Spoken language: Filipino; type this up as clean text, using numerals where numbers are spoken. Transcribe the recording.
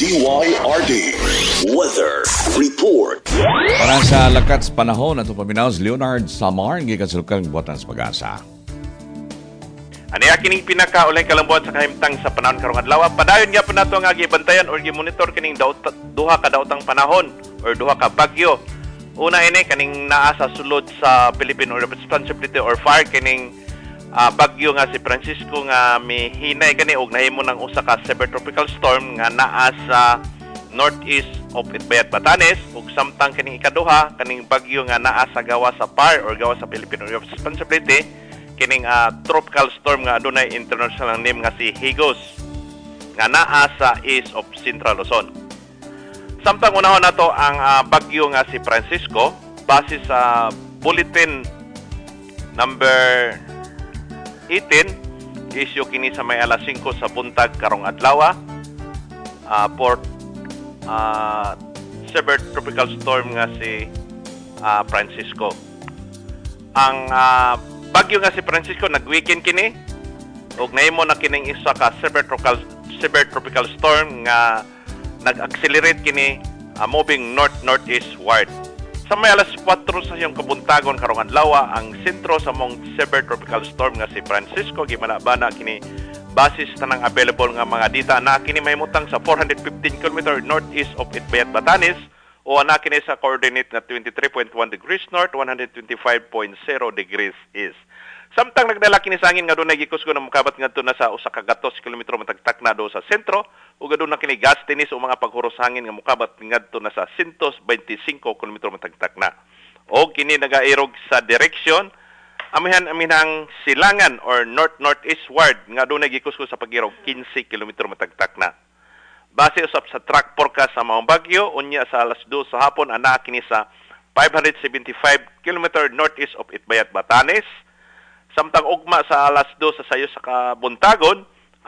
DYRD Weather Report. Para sa lakat sa panahon, ito paminaw si Leonard Samar, gikan sa Lukang Buwatan sa Pag-asa. Aniya kining pinaka-ulay kalambuan sa kahimtang sa panahon karong adlaw. Padayon nga po nato nga gibantayan or gi-monitor kining duha ka daotang panahon or duha ka bagyo. Una ini kaning naa sa sulod sa Philippine Responsibility or FAR kining bagyo nga si Francisco nga mihinay kani og nahimo ng usa ka severe tropical storm nga naa sa northeast of Itbayat, Batanes ug samtang kining ikaduha kaning bagyo nga naa sa gawa sa FAR or gawa sa Philippine Responsibility kining tropical storm nga adunay international name nga si Higos nga naa sa east of Central Luzon. Samtang unahon nato ang bagyo nga si Francisco base sa bulletin number 18 issue kini sa may alas 5 sa buntag karong adlaw for severe tropical storm nga si Francisco. Ang bagyo nga si Francisco nag-weekend kini ug nahimo na kining isa ka severe tropical storm nga nag-accelerate kini moving northeastward. Sa may alas 4 sa iyong kabuntagon karong adlaw ang sentro sa mong severe tropical storm nga si Francisco gimanabana kini basis tanang available nga mga data na kini mahimutang sa 415 km northeast of Itbayat, Batanes o ana kini sa coordinate na 23.1 degrees north, 125.0 degrees east. Samtang nagdala kini sa angin nga dunay gikusgo na mokabat ngadto na sa usa ka gatos kilometro matagtak na do sa sentro ug aduna kini gastinis o mga paghuros hangin nga mokabat ngadto na sa 125 kilometro matagtak na. Og kini nagairog sa direksyon amihan-aminang silangan or north-northeastward nga dunay gikusgo sa pagirog 15 kilometro matagtak na. Base usab sa track forecast sa mga bagyo unya sa alas 2 sa hapon ana kini sa 575 km northeast of Itbayat, Batanes. Samtang ugma sa alas 2 sa sayo sa kabuntagon